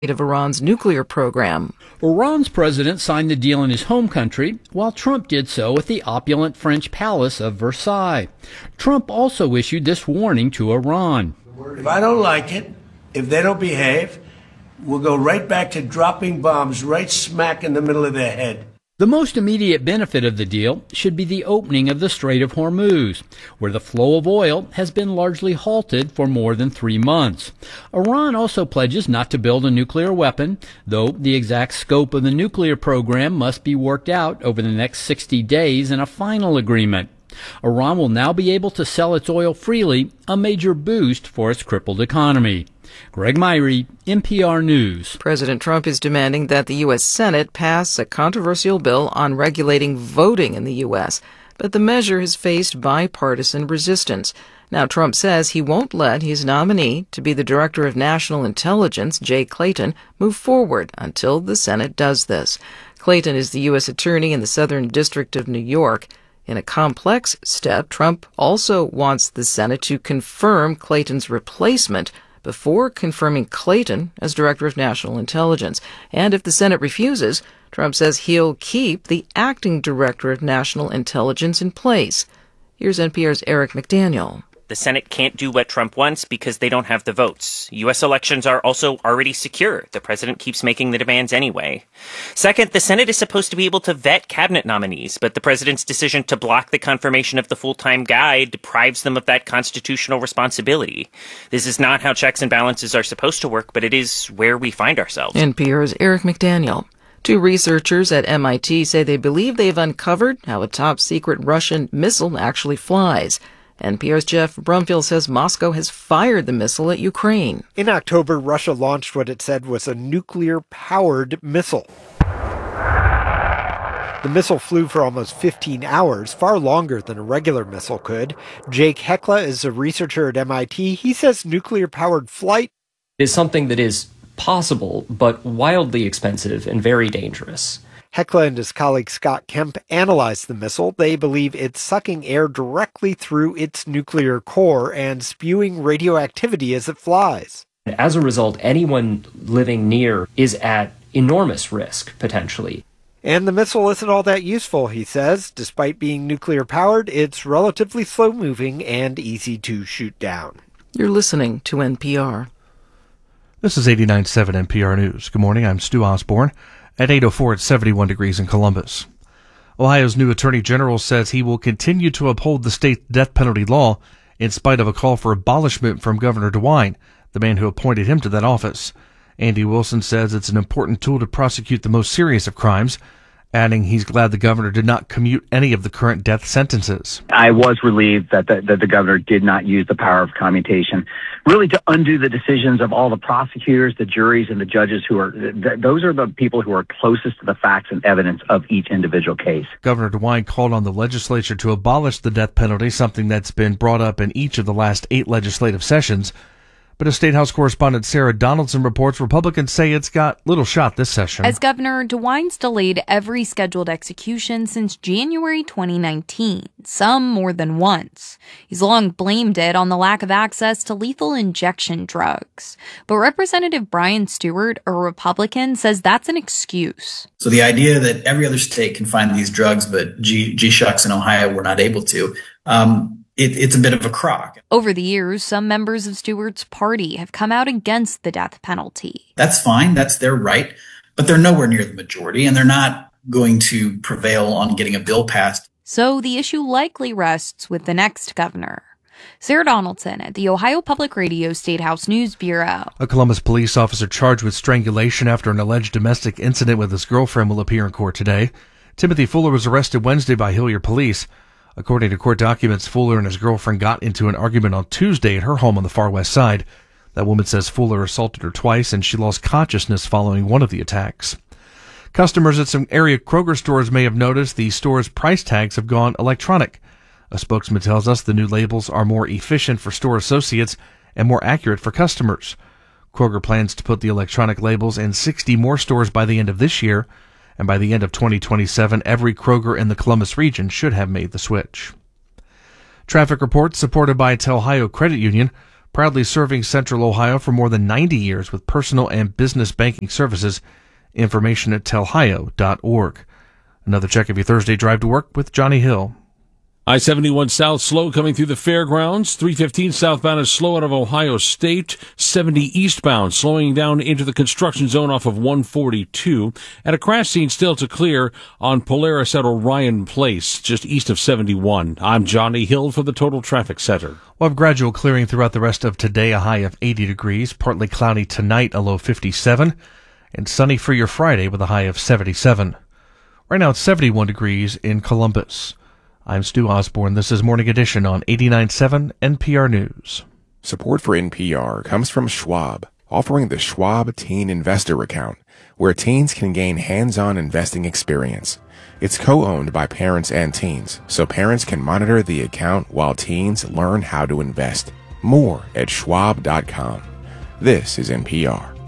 of Iran's nuclear program. Iran's president signed the deal in his home country, while Trump did so at the opulent French palace of Versailles. Trump also issued this warning to Iran. If I don't like it, if they don't behave, we'll go right back to dropping bombs right smack in the middle of their head. The most immediate benefit of the deal should be the opening of the Strait of Hormuz, where the flow of oil has been largely halted for more than 3 months. Iran also pledges not to build a nuclear weapon, though the exact scope of the nuclear program must be worked out over the next 60 days in a final agreement. Iran will now be able to sell its oil freely, a major boost for its crippled economy. Greg Myrie, NPR News. President Trump is demanding that the U.S. Senate pass a controversial bill on regulating voting in the U.S., but the measure has faced bipartisan resistance. Now, Trump says he won't let his nominee to be the Director of National Intelligence, Jay Clayton, move forward until the Senate does this. Clayton is the U.S. Attorney in the Southern District of New York. In a complex step, Trump also wants the Senate to confirm Clayton's replacement before confirming Clayton as Director of National Intelligence. And if the Senate refuses, Trump says he'll keep the acting Director of National Intelligence in place. Here's NPR's Eric McDaniel. The Senate can't do what Trump wants because they don't have the votes. U.S. elections are also already secure. The president keeps making the demands anyway. Second, the Senate is supposed to be able to vet cabinet nominees, but the president's decision to block the confirmation of the full-time guy deprives them of that constitutional responsibility. This is not how checks and balances are supposed to work, but it is where we find ourselves. NPR's Eric McDaniel. 2 researchers at MIT say they believe they've uncovered how a top-secret Russian missile actually flies. NPR's Jeff Brumfield says Moscow has fired the missile at Ukraine. In October, Russia launched what it said was a nuclear-powered missile. The missile flew for almost 15 hours, far longer than a regular missile could. Jake Hekla is a researcher at MIT. He says nuclear-powered flight is something that is possible, but wildly expensive and very dangerous. Hekla and his colleague Scott Kemp analyzed the missile. They believe it's sucking air directly through its nuclear core and spewing radioactivity as it flies. As a result, anyone living near is at enormous risk, potentially. And the missile isn't all that useful, he says. Despite being nuclear-powered, it's relatively slow-moving and easy to shoot down. You're listening to NPR. This is 89.7 NPR News. Good morning, I'm Stu Osborne. At 8:04, it's 71 degrees in Columbus. Ohio's new Attorney General says he will continue to uphold the state's death penalty law in spite of a call for abolishment from Governor DeWine, the man who appointed him to that office. Andy Wilson says it's an important tool to prosecute the most serious of crimes, adding he's glad the governor did not commute any of the current death sentences. I was relieved that the governor did not use the power of commutation, really to undo the decisions of all the prosecutors, the juries, and the judges who are, those are the people who are closest to the facts and evidence of each individual case. Governor DeWine called on the legislature to abolish the death penalty, something that's been brought up in each of the last 8 legislative sessions. But as State House correspondent Sarah Donaldson reports, Republicans say it's got little shot this session. As Governor DeWine's delayed every scheduled execution since January 2019, some more than once. He's long blamed it on the lack of access to lethal injection drugs. But Representative Brian Stewart, a Republican, says that's an excuse. So the idea that every other state can find these drugs, but G-Shucks in Ohio were not able to, it's a bit of a crock. Over the years, some members of Stewart's party have come out against the death penalty. That's fine. That's their right. But they're nowhere near the majority, and they're not going to prevail on getting a bill passed. So the issue likely rests with the next governor. Sarah Donaldson at the Ohio Public Radio State House News Bureau. A Columbus police officer charged with strangulation after an alleged domestic incident with his girlfriend will appear in court today. Timothy Fuller was arrested Wednesday by Hilliard police. According to court documents, Fuller and his girlfriend got into an argument on Tuesday at her home on the far west side. That woman says Fuller assaulted her twice and she lost consciousness following one of the attacks. Customers at some area Kroger stores may have noticed the store's price tags have gone electronic. A spokesman tells us the new labels are more efficient for store associates and more accurate for customers. Kroger plans to put the electronic labels in 60 more stores by the end of this year. And by the end of 2027, every Kroger in the Columbus region should have made the switch. Traffic reports supported by Ohio Credit Union. proudly serving Central Ohio for more than 90 years with personal and business banking services. Information at telhio.org. Another check of your Thursday drive to work with Johnny Hill. I-71 South slow coming through the fairgrounds. 315 southbound is slow out of Ohio State. 70 eastbound slowing down into the construction zone off of 142. And a crash scene still to clear on Polaris at Orion Place, just east of 71. I'm Johnny Hill for the Total Traffic Center. We'll have gradual clearing throughout the rest of today, a high of 80 degrees. Partly cloudy tonight, a low 57. And sunny for your Friday with a high of 77. Right now it's 71 degrees in Columbus. I'm Stu Osborne. This is Morning Edition on 89.7 NPR News. Support for NPR comes from Schwab, offering the Schwab Teen Investor Account, where teens can gain hands-on investing experience. It's co-owned by parents and teens, so parents can monitor the account while teens learn how to invest. More at schwab.com. This is NPR.